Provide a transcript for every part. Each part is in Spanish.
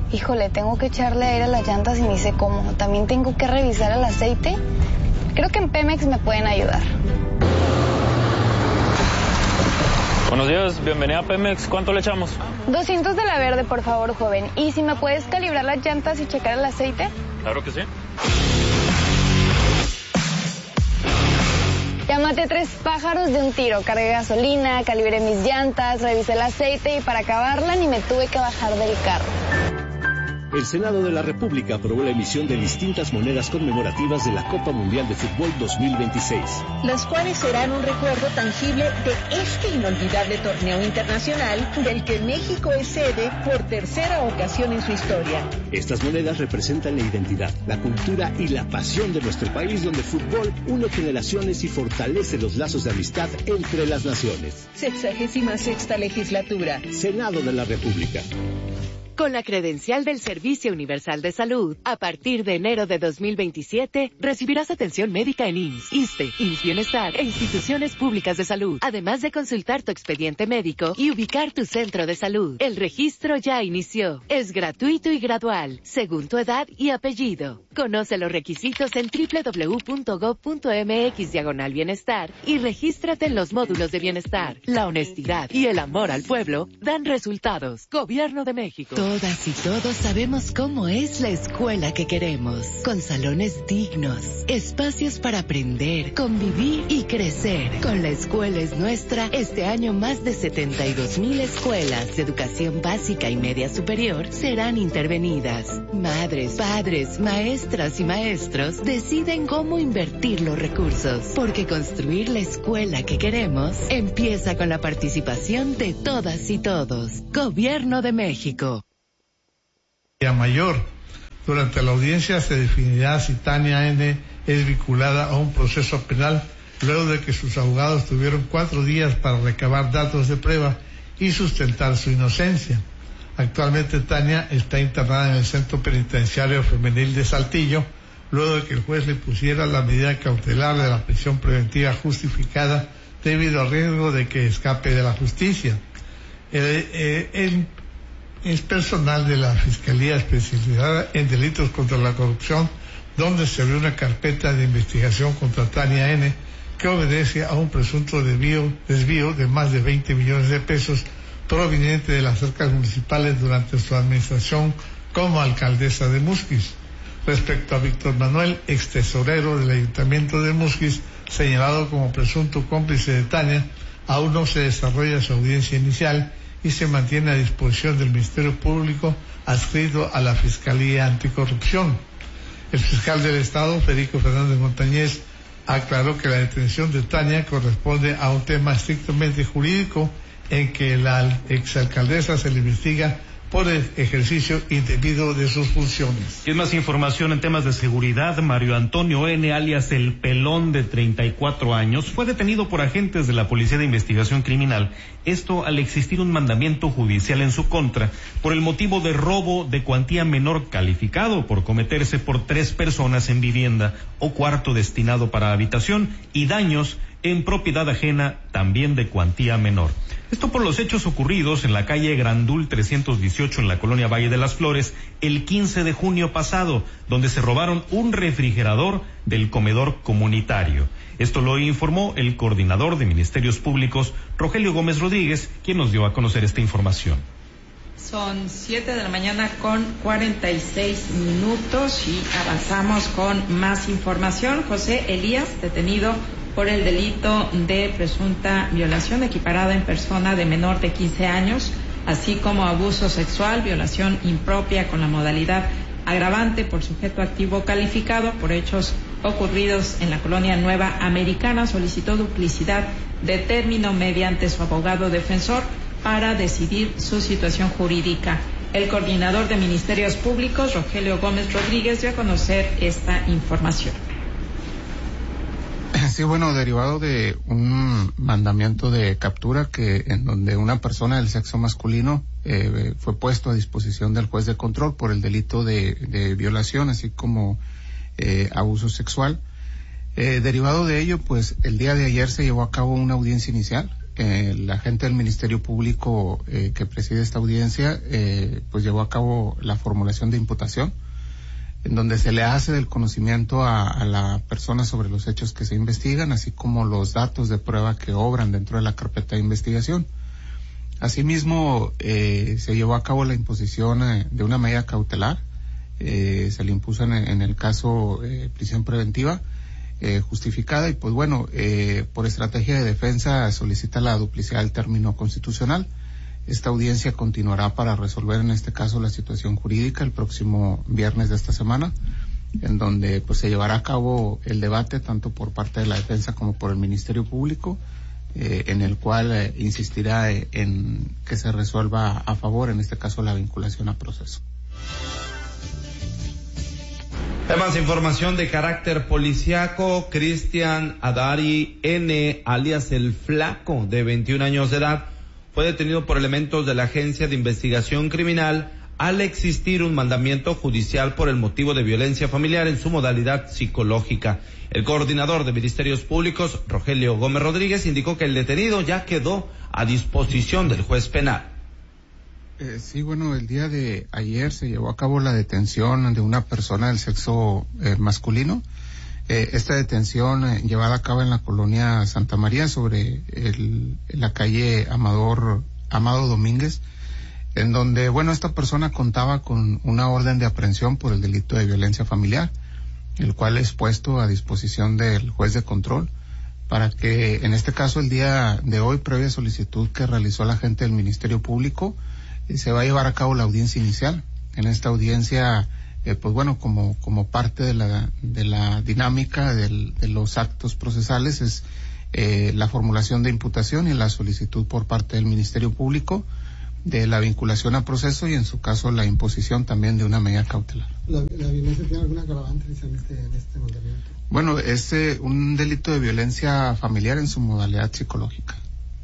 Híjole, tengo que echarle aire a las llantas y ni sé cómo. También tengo que revisar el aceite. Creo que en Pemex me pueden ayudar. Buenos días, bienvenida a Pemex. ¿Cuánto le echamos? 200 de la verde, por favor, joven. ¿Y si me puedes calibrar las llantas y checar el aceite? Claro que sí. Ya maté 3 pájaros de un tiro. Cargué gasolina, calibré mis llantas, revisé el aceite y para acabarla ni me tuve que bajar del carro. El Senado de la República aprobó la emisión de distintas monedas conmemorativas de la Copa Mundial de Fútbol 2026. Las cuales serán un recuerdo tangible de este inolvidable torneo internacional del que México es sede por tercera ocasión en su historia. Estas monedas representan la identidad, la cultura y la pasión de nuestro país, donde el fútbol une generaciones y fortalece los lazos de amistad entre las naciones. 66ª legislatura. Senado de la República. Con la credencial del Servicio Universal de Salud, a partir de enero de 2027, recibirás atención médica en IMSS, ISSSTE, IMSS Bienestar e instituciones públicas de salud, además de consultar tu expediente médico y ubicar tu centro de salud. El registro ya inició. Es gratuito y gradual, según tu edad y apellido. Conoce los requisitos en www.gov.mx/bienestar y regístrate en los módulos de bienestar. La honestidad y el amor al pueblo dan resultados. Gobierno de México. Todas y todos sabemos cómo es la escuela que queremos, con salones dignos, espacios para aprender, convivir y crecer. Con La Escuela es Nuestra, este año más de 72,000 escuelas de educación básica y media superior serán intervenidas. Madres, padres, maestras y maestros deciden cómo invertir los recursos, porque construir la escuela que queremos empieza con la participación de todas y todos. Gobierno de México. Mayor. Durante la audiencia se definirá si Tania N. es vinculada a un proceso penal, luego de que sus abogados tuvieron 4 días para recabar datos de prueba y sustentar su inocencia. Actualmente Tania está internada en el Centro Penitenciario Femenil de Saltillo, luego de que el juez le pusiera la medida cautelar de la prisión preventiva justificada debido al riesgo de que escape de la justicia. Es personal de la Fiscalía Especializada en Delitos contra la Corrupción, donde se abrió una carpeta de investigación contra Tania N., que obedece a un presunto desvío de más de 20 millones de pesos proveniente de las arcas municipales durante su administración como alcaldesa de Musquis. Respecto a Víctor Manuel, ex tesorero del Ayuntamiento de Musquis, señalado como presunto cómplice de Tania, aún no se desarrolla su audiencia inicial y se mantiene a disposición del Ministerio Público adscrito a la Fiscalía Anticorrupción. El fiscal del Estado, Federico Fernández Montañez, aclaró que la detención de Tania corresponde a un tema estrictamente jurídico en que la exalcaldesa se le investiga por el ejercicio indebido de sus funciones. Y más información en temas de seguridad. Mario Antonio N., alias El Pelón, de 34 años, fue detenido por agentes de la Policía de Investigación Criminal. Esto al existir un mandamiento judicial en su contra por el motivo de robo de cuantía menor calificado por cometerse por 3 personas en vivienda o cuarto destinado para habitación y daños en propiedad ajena también de cuantía menor. Esto por los hechos ocurridos en la calle Grandul 318 en la colonia Valle de las Flores el 15 de junio pasado, donde se robaron un refrigerador del comedor comunitario. Esto lo informó el coordinador de Ministerios Públicos, Rogelio Gómez Rodríguez, quien nos dio a conocer esta información. Son 7 de la mañana con 46 minutos y avanzamos con más información. José Elías, detenido por el delito de presunta violación equiparada en persona de menor de 15 años, así como abuso sexual, violación impropia con la modalidad agravante por sujeto activo calificado por hechos ocurridos en la colonia Nueva Americana, solicitó duplicidad de término mediante su abogado defensor para decidir su situación jurídica. El coordinador de Ministerios Públicos, Rogelio Gómez Rodríguez, dio a conocer esta información. Sí, bueno, derivado de un mandamiento de captura en donde una persona del sexo masculino fue puesto a disposición del juez de control por el delito de violación, así como abuso sexual. Derivado de ello, pues el día de ayer se llevó a cabo una audiencia inicial el agente del Ministerio Público que preside esta audiencia pues llevó a cabo la formulación de imputación, en donde se le hace del conocimiento a la persona sobre los hechos que se investigan, así como los datos de prueba que obran dentro de la carpeta de investigación. Asimismo, se llevó a cabo la imposición de una medida cautelar. Se le impuso en el caso prisión preventiva justificada, y pues bueno, por estrategia de defensa solicita la duplicidad del término constitucional. Esta audiencia continuará para resolver en este caso la situación jurídica el próximo viernes de esta semana, en donde pues se llevará a cabo el debate tanto por parte de la defensa como por el Ministerio Público, en el cual insistirá en que se resuelva a favor, en este caso, la vinculación a proceso. Más información de carácter policiaco. Cristian Adari N., alias El Flaco, de 21 años de edad, fue detenido por elementos de la Agencia de Investigación Criminal al existir un mandamiento judicial por el motivo de violencia familiar en su modalidad psicológica. El coordinador de Ministerios Públicos, Rogelio Gómez Rodríguez, indicó que el detenido ya quedó a disposición del juez penal. Sí, bueno, el día de ayer se llevó a cabo la detención de una persona del sexo masculino. Esta detención llevada a cabo en la colonia Santa María, sobre la calle Amado Domínguez, en donde, bueno, esta persona contaba con una orden de aprehensión por el delito de violencia familiar, el cual es puesto a disposición del juez de control para que, en este caso, el día de hoy, previa solicitud que realizó la agente del Ministerio Público, se va a llevar a cabo la audiencia inicial. En esta audiencia, pues bueno, como parte de la dinámica de los actos procesales, es la formulación de imputación y la solicitud por parte del Ministerio Público de la vinculación a proceso, y en su caso la imposición también de una medida cautelar. ¿La violencia tiene alguna agravante en este mandamiento? Bueno, es un delito de violencia familiar en su modalidad psicológica.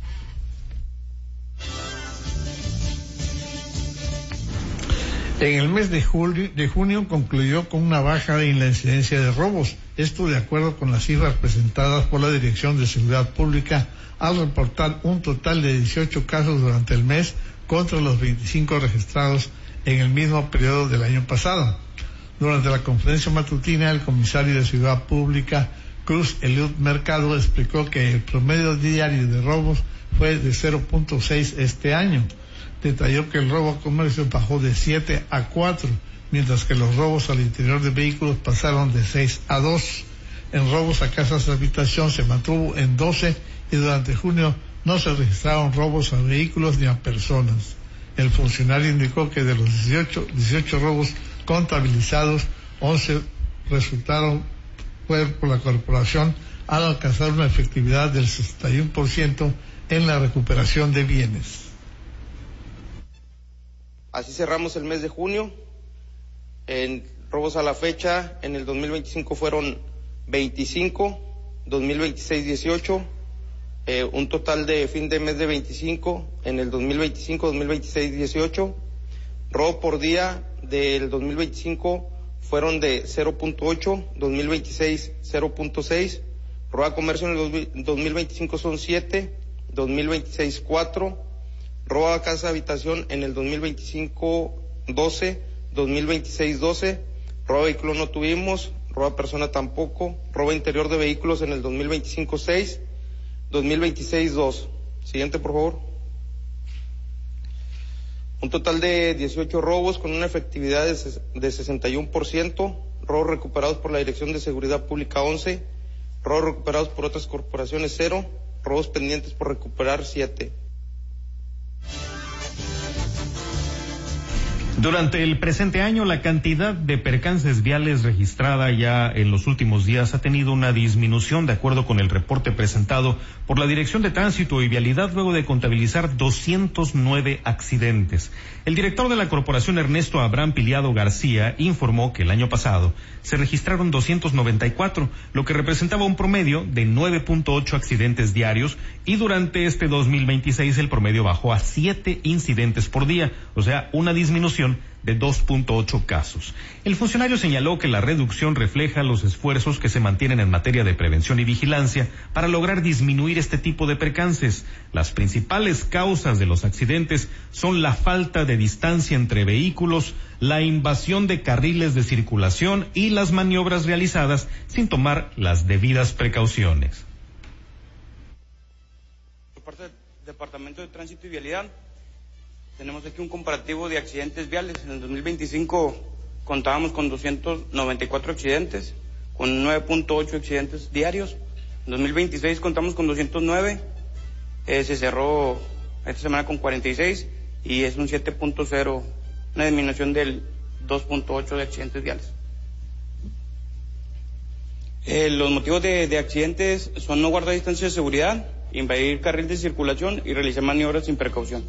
En el mes de junio concluyó con una baja en la incidencia de robos. Esto de acuerdo con las cifras presentadas por la Dirección de Seguridad Pública, al reportar un total de 18 casos durante el mes contra los 25 registrados en el mismo periodo del año pasado. Durante la conferencia matutina, el comisario de Seguridad Pública, Cruz Eliud Mercado, explicó que el promedio diario de robos fue de 0.6 este año. Detalló que el robo a comercio bajó de 7 a 4, mientras que los robos al interior de vehículos pasaron de 6 a 2. En robos a casas de habitación se mantuvo en 12, y durante junio no se registraron robos a vehículos ni a personas. El funcionario indicó que de los 18 robos contabilizados, 11 resultaron por la corporación, al alcanzar una efectividad del 61% en la recuperación de bienes. Así cerramos el mes de junio. En robos a la fecha, en el 2025 fueron 25, 2026 18, un total de fin de mes de 25, en el 2025, 2026 18. Robo por día del 2025 fueron de 0.8, 2026 0.6. Robo a comercio en el 2025 son 7, 2026 4. Robo a casa de habitación en el 2025 12, 2026 12, robo a vehículo no tuvimos, robo a persona tampoco, robo interior de vehículos en el 2025 6, 2026 2. Siguiente, por favor. Un total de 18 robos con una efectividad de 61%, robos recuperados por la Dirección de Seguridad Pública 11, robos recuperados por otras corporaciones 0, robos pendientes por recuperar 7. Durante el presente año, la cantidad de percances viales registrada ya en los últimos días ha tenido una disminución, de acuerdo con el reporte presentado por la Dirección de Tránsito y Vialidad, luego de contabilizar 209 accidentes. El director de la corporación, Ernesto Abraham Piliado García, informó que el año pasado se registraron 294, lo que representaba un promedio de 9.8 accidentes diarios, y durante este 2026 el promedio bajó a 7 incidentes por día, o sea, una disminución registración de 2.8 casos. El funcionario señaló que la reducción refleja los esfuerzos que se mantienen en materia de prevención y vigilancia para lograr disminuir este tipo de percances. Las principales causas de los accidentes son la falta de distancia entre vehículos, la invasión de carriles de circulación y las maniobras realizadas sin tomar las debidas precauciones. Por parte del Departamento de Tránsito y Vialidad, tenemos aquí un comparativo de accidentes viales. En el 2025 contábamos con 294 accidentes, con 9.8 accidentes diarios. En 2026 contamos con 209, se cerró esta semana con 46 y es un 7.0, una disminución del 2.8 de accidentes viales. Los motivos de accidentes son no guardar distancia de seguridad, invadir carril de circulación y realizar maniobras sin precaución.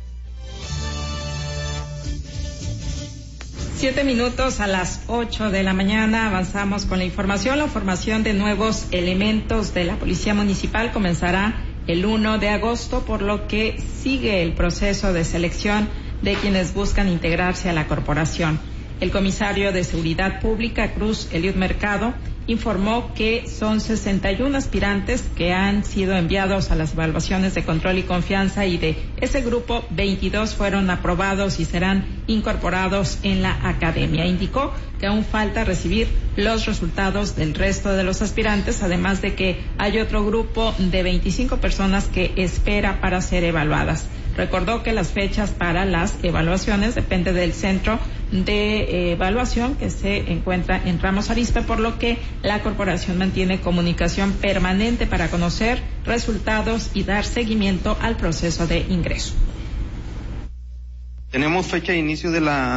7 minutos a las 8 de la mañana, avanzamos con la información. La formación de nuevos elementos de la Policía Municipal comenzará el 1 de agosto, por lo que sigue el proceso de selección de quienes buscan integrarse a la corporación. El comisario de Seguridad Pública, Cruz Eliud Mercado, informó que son 61 aspirantes que han sido enviados a las evaluaciones de control y confianza, y de ese grupo 22 fueron aprobados y serán incorporados en la academia. Indicó que aún falta recibir los resultados del resto de los aspirantes, además de que hay otro grupo de 25 personas que espera para ser evaluadas. Recordó que las fechas para las evaluaciones depende del centro de evaluación que se encuentra en Ramos Arizpe, por lo que la corporación mantiene comunicación permanente para conocer resultados y dar seguimiento al proceso de ingreso. Tenemos fecha de inicio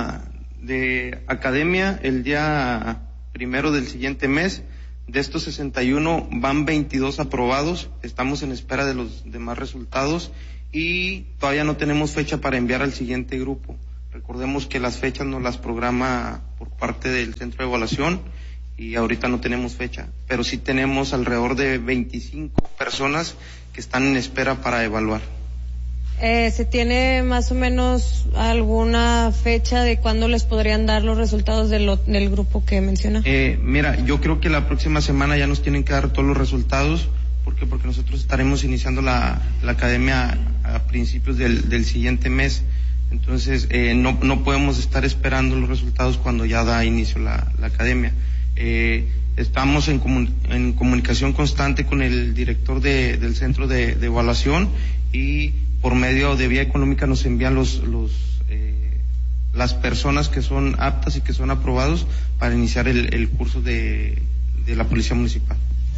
de academia el día 1 del siguiente mes. De estos 61 van 22 aprobados, estamos en espera de los demás resultados y todavía no tenemos fecha para enviar al siguiente grupo. Recordemos que las fechas nos las programa por parte del centro de evaluación y ahorita no tenemos fecha, pero sí tenemos alrededor de 25 personas que están en espera para evaluar. ¿Se tiene más o menos alguna fecha de cuándo les podrían dar los resultados del grupo que menciona? Mira, yo creo que la próxima semana ya nos tienen que dar todos los resultados, porque nosotros estaremos iniciando la academia a principios del siguiente mes. Entonces no podemos estar esperando los resultados cuando ya da inicio la academia. Estamos en comunicación constante con el director del centro de evaluación y por medio de vía económica nos envían las personas que son aptas y que son aprobados para iniciar el curso de la Policía Municipal.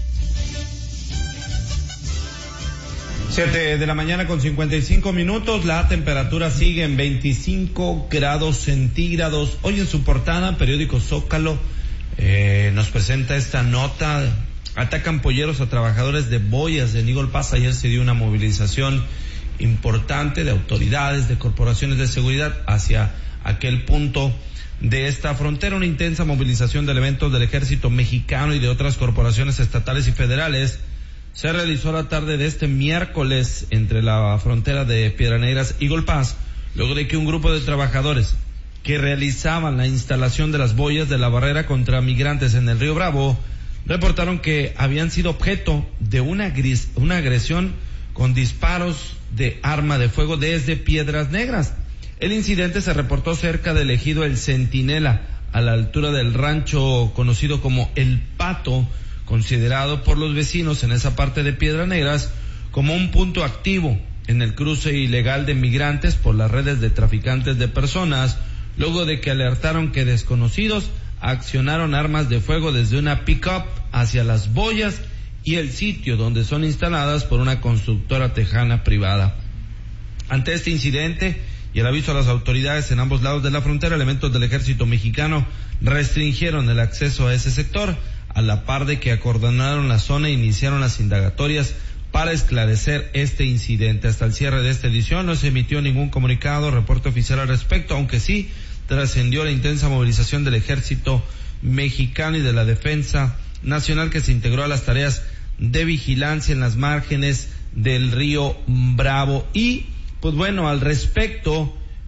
7 de la mañana con 55 minutos, la temperatura sigue en 25 grados centígrados. Hoy en su portada, periódico Zócalo, nos presenta esta nota: atacan polleros a trabajadores de boyas de Eagle Pass. Ayer se dio una movilización importante de autoridades, de corporaciones de seguridad hacia aquel punto de esta frontera. Una intensa movilización de elementos del Ejército Mexicano y de otras corporaciones estatales y federales se realizó la tarde de este miércoles entre la frontera de Piedras Negras y Eagle Pass, luego de que un grupo de trabajadores que realizaban la instalación de las boyas de la barrera contra migrantes en el Río Bravo reportaron que habían sido objeto de una agresión con disparos de arma de fuego desde Piedras Negras. El incidente se reportó cerca del ejido El Centinela, a la altura del rancho conocido como El Pato, considerado por los vecinos en esa parte de Piedras Negras como un punto activo en el cruce ilegal de migrantes por las redes de traficantes de personas, luego de que alertaron que desconocidos accionaron armas de fuego desde una pick-up hacia las boyas y el sitio donde son instaladas por una constructora tejana privada. Ante este incidente y el aviso a las autoridades en ambos lados de la frontera, elementos del Ejército Mexicano restringieron el acceso a ese sector, a la par de que acordonaron la zona e iniciaron las indagatorias para esclarecer este incidente. Hasta el cierre de esta edición no se emitió ningún comunicado, reporte oficial al respecto, aunque sí trascendió la intensa movilización del Ejército Mexicano y de la Defensa Nacional, que se integró a las tareas de vigilancia en las márgenes del río Bravo. Y pues bueno, al respecto,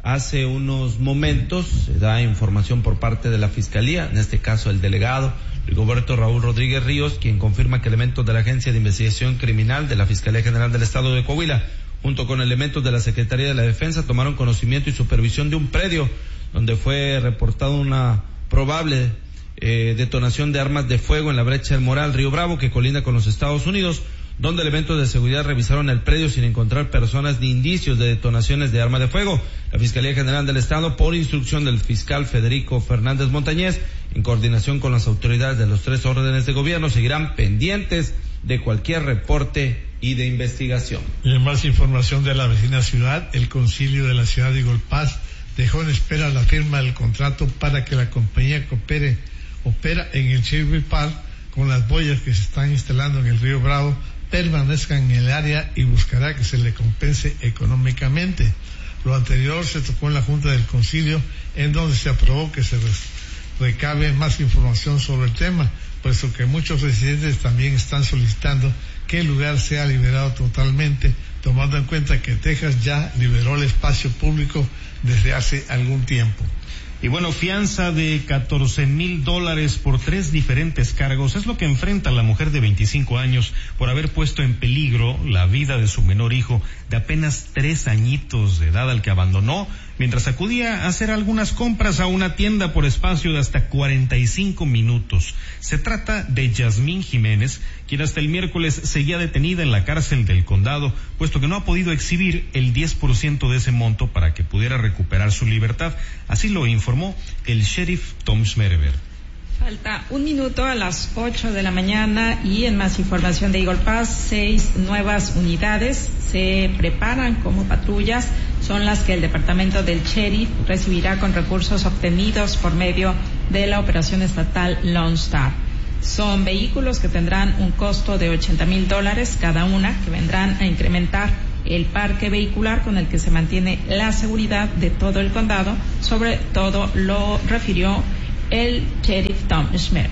Hace unos momentos se da información por parte de la Fiscalía, en este caso el delegado Rigoberto Raúl Rodríguez Ríos, quien confirma que elementos de la Agencia de Investigación Criminal de la Fiscalía General del Estado de Coahuila, junto con elementos de la Secretaría de la Defensa, tomaron conocimiento y supervisión de un predio donde fue reportada una probable detonación de armas de fuego en la brecha del Moral, Río Bravo, que colinda con los Estados Unidos, donde elementos de seguridad revisaron el predio sin encontrar personas ni indicios de detonaciones de arma de fuego. La Fiscalía General del Estado, por instrucción del fiscal Federico Fernández Montañez, en coordinación con las autoridades de los 3 órdenes de gobierno, seguirán pendientes de cualquier reporte y de investigación. Y en más información de la vecina ciudad, el concilio de la ciudad de Golpaz dejó en espera la firma del contrato para que la compañía que opera en el Cherry Park con las boyas que se están instalando en el río Bravo permanezcan en el área y buscará que se le compense económicamente. Lo anterior se tocó en la Junta del Concilio, en donde se aprobó que se recabe más información sobre el tema, puesto que muchos residentes también están solicitando que el lugar sea liberado totalmente, tomando en cuenta que Texas ya liberó el espacio público desde hace algún tiempo. Y bueno, fianza de $14,000 por 3 diferentes cargos es lo que enfrenta la mujer de 25 años por haber puesto en peligro la vida de su menor hijo de apenas 3 añitos de edad, al que abandonó mientras acudía a hacer algunas compras a una tienda por espacio de hasta 45 minutos. Se trata de Yasmín Jiménez, quien hasta el miércoles seguía detenida en la cárcel del condado, puesto que no ha podido exhibir el 10% de ese monto para que pudiera recuperar su libertad. Así lo informó el sheriff Tom Schmerber. Falta 1 minuto a las 8 de la mañana y en más información de Eagle Pass, 6 nuevas unidades se preparan como patrullas. Son las que el departamento del sheriff recibirá con recursos obtenidos por medio de la operación estatal Lone Star. Son vehículos que tendrán un costo de $80,000 cada una, que vendrán a incrementar el parque vehicular con el que se mantiene la seguridad de todo el condado. Sobre todo lo refirió el sheriff Tom Schmerber.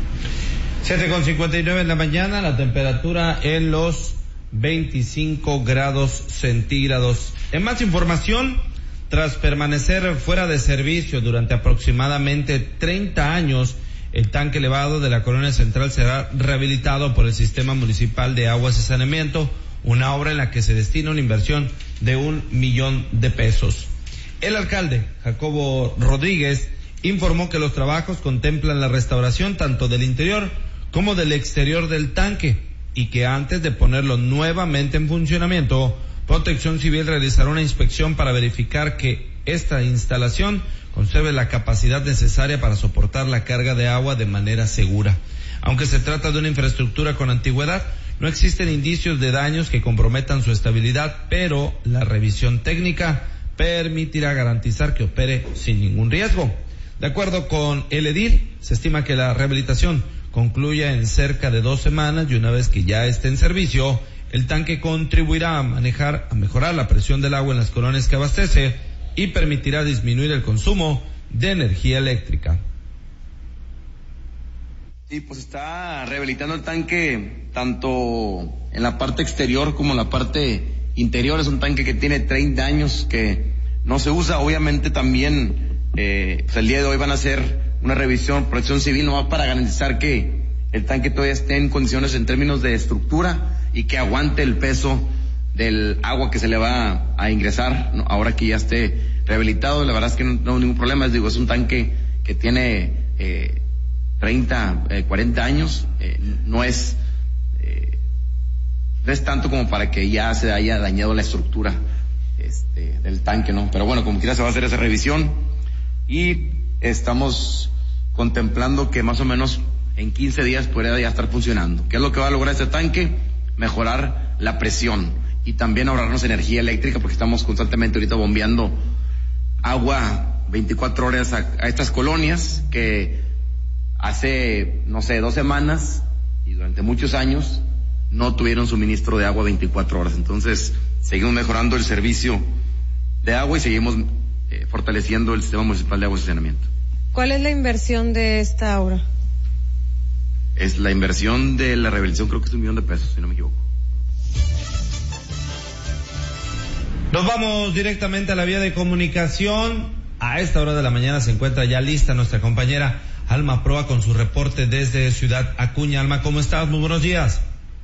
7:59 en la mañana, la temperatura en los 25 grados centígrados. En más información, tras permanecer fuera de servicio durante aproximadamente 30 años, el tanque elevado de la Colonia Central será rehabilitado por el Sistema Municipal de Aguas y Saneamiento, una obra en la que se destina una inversión de $1 millón. El alcalde, Jacobo Rodríguez, informó que los trabajos contemplan la restauración tanto del interior como del exterior del tanque y que antes de ponerlo nuevamente en funcionamiento, Protección Civil realizará una inspección para verificar que esta instalación conserve la capacidad necesaria para soportar la carga de agua de manera segura. Aunque se trata de una infraestructura con antigüedad, no existen indicios de daños que comprometan su estabilidad, pero la revisión técnica permitirá garantizar que opere sin ningún riesgo. De acuerdo con el edil, se estima que la rehabilitación concluya en cerca de 2 semanas y una vez que ya esté en servicio, el tanque contribuirá a mejorar la presión del agua en las colonias que abastece y permitirá disminuir el consumo de energía eléctrica. Sí, pues está rehabilitando el tanque tanto en la parte exterior como en la parte interior. Es un tanque que tiene 30 años que no se usa. Obviamente también pues el día de hoy van a hacer una revisión, Protección Civil, nomás para garantizar que el tanque todavía esté en condiciones en términos de estructura y que aguante el peso del agua que se le va a ingresar, ¿no? Ahora que ya esté rehabilitado. La verdad es que no hay ningún problema. Es un tanque que tiene 40 años, no es tanto como para que ya se haya dañado la estructura del tanque, ¿no? Pero bueno, como quiera se va a hacer esa revisión y estamos contemplando que más o menos en 15 días podría ya estar funcionando. ¿Qué es lo que va a lograr este tanque? Mejorar la presión y también ahorrarnos energía eléctrica, porque estamos constantemente ahorita bombeando agua 24 horas a estas colonias que hace, 2 semanas y durante muchos años no tuvieron suministro de agua 24 horas. Entonces, seguimos mejorando el servicio de agua y seguimos fortaleciendo el Sistema Municipal de Aguas y Saneamiento. ¿Cuál es la inversión de esta obra? Es la inversión de la rehabilitación, creo que es $1 millón, si no me equivoco. Nos vamos directamente a la vía de comunicación. A esta hora de la mañana se encuentra ya lista nuestra compañera Alma Proa con su reporte desde Ciudad Acuña. Alma, ¿cómo estás? Muy buenos días.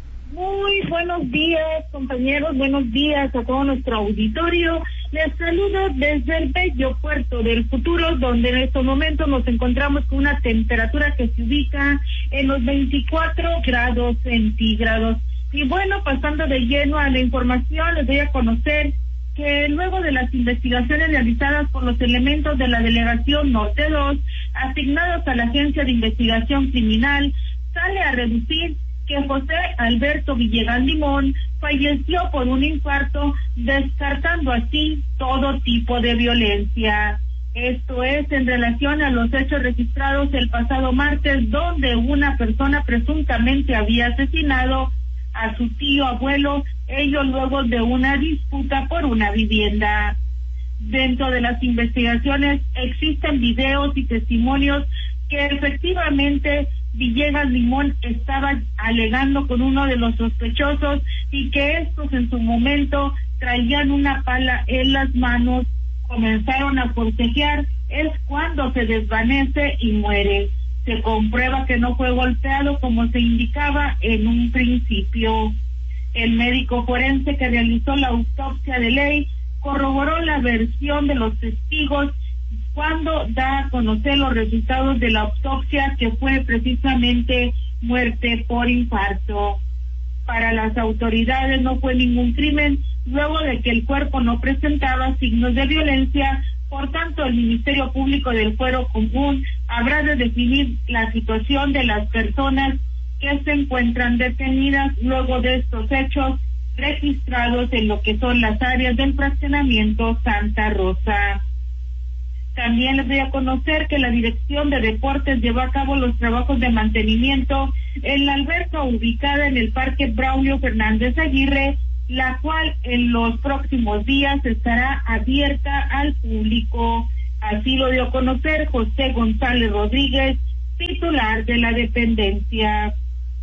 Muy buenos días, compañeros, buenos días a todo nuestro auditorio. Les saludo desde el bello puerto del futuro, donde en estos momentos nos encontramos con una temperatura que se ubica en los 24 grados centígrados. Y bueno, pasando de lleno a la información, les doy a conocer que luego de las investigaciones realizadas por los elementos de la Delegación Norte 2, asignados a la Agencia de Investigación Criminal, sale a reducir que José Alberto Villegas Limón falleció por un infarto, descartando así todo tipo de violencia. Esto es en relación a los hechos registrados el pasado martes, donde una persona presuntamente había asesinado a su tío abuelo, ello luego de una disputa por una vivienda. Dentro de las investigaciones existen videos y testimonios que efectivamente Villegas Limón estaba alegando con uno de los sospechosos y que estos en su momento traían una pala en las manos, comenzaron a forcejear, es cuando se desvanece y muere. Se comprueba que no fue golpeado como se indicaba en un principio. El médico forense que realizó la autopsia de ley corroboró la versión de los testigos cuando da a conocer los resultados de la autopsia, que fue precisamente muerte por infarto. Para las autoridades no fue ningún crimen, luego de que el cuerpo no presentaba signos de violencia. Por tanto, el Ministerio Público del Fuero Común habrá de definir la situación de las personas que se encuentran detenidas luego de estos hechos registrados en lo que son las áreas del fraccionamiento Santa Rosa. También les doy a conocer que la Dirección de Deportes llevó a cabo los trabajos de mantenimiento en la alberca ubicada en el Parque Braulio Fernández Aguirre, la cual en los próximos días estará abierta al público. Así lo dio a conocer José González Rodríguez, titular de la dependencia.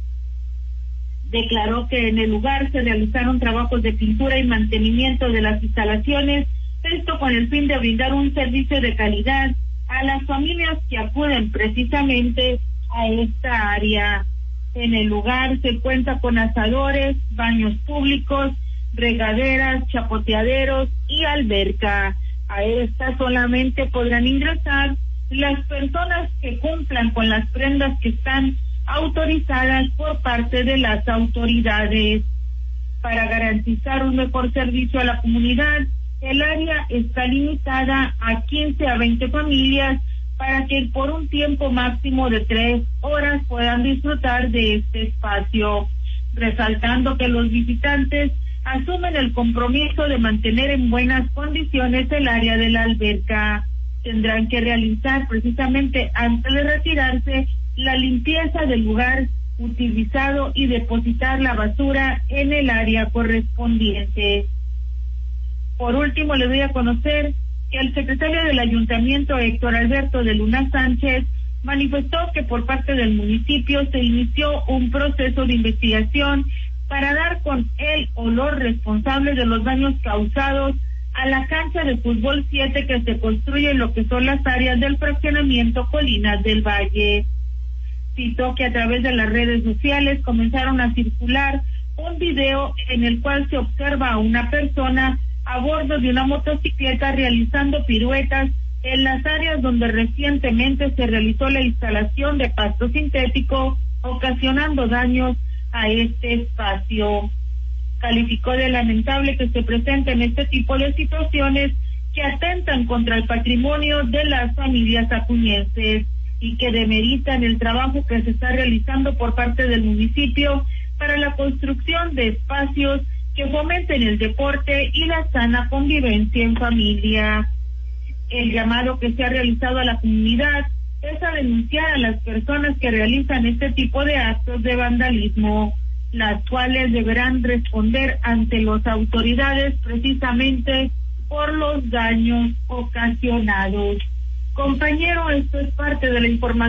Declaró que en el lugar se realizaron trabajos de pintura y mantenimiento de las instalaciones, esto con el fin de brindar un servicio de calidad a las familias que acuden precisamente a esta área. En el lugar se cuenta con asadores, baños públicos, regaderas, chapoteaderos y alberca. A esta solamente podrán ingresar las personas que cumplan con las prendas que están autorizadas por parte de las autoridades. Para garantizar un mejor servicio a la comunidad, el área está limitada a 15 a 20 familias para que por un tiempo máximo de 3 horas puedan disfrutar de este espacio, resaltando que los visitantes asumen el compromiso de mantener en buenas condiciones el área de la alberca. Tendrán que realizar precisamente antes de retirarse la limpieza del lugar utilizado y depositar la basura en el área correspondiente. Por último, le doy a conocer que el secretario del Ayuntamiento, Héctor Alberto de Luna Sánchez, manifestó que por parte del municipio se inició un proceso de investigación para dar con él o los responsables de los daños causados a la cancha de fútbol 7 que se construye en lo que son las áreas del fraccionamiento Colinas del Valle. Citó que a través de las redes sociales comenzaron a circular un video en el cual se observa a una persona a bordo de una motocicleta realizando piruetas en las áreas donde recientemente se realizó la instalación de pasto sintético, ocasionando daños a este espacio. Calificó de lamentable que se presenten este tipo de situaciones que atentan contra el patrimonio de las familias acuñenses y que demeritan el trabajo que se está realizando por parte del municipio para la construcción de espacios que fomenten el deporte y la sana convivencia en familia. El llamado que se ha realizado a la comunidad es a denunciar a las personas que realizan este tipo de actos de vandalismo, las cuales deberán responder ante las autoridades precisamente por los daños ocasionados. Compañero, esto es parte de la información